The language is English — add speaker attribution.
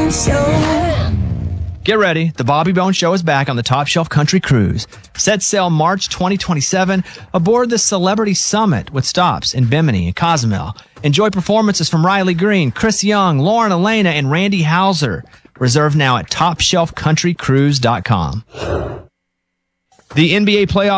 Speaker 1: Bone Show.
Speaker 2: Get ready. The Bobby Bone Show is back on the Top Shelf Country Cruise. Set sail March 2027 aboard the Celebrity Summit with stops in Bimini and Cozumel. Enjoy performances from Riley Green, Chris Young, Lauren Elena, and Randy Houser. Reserve now at TopShelfCountryCruise.com. The NBA playoffs